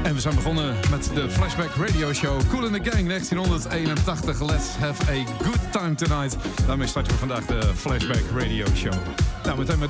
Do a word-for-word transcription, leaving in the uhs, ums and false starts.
En we zijn begonnen met de Flashback Radio Show Kool and the Gang negentienhonderdeenentachtig. Let's have a good time tonight. Daarmee starten we vandaag de Flashback Radio Show. Nou, meteen met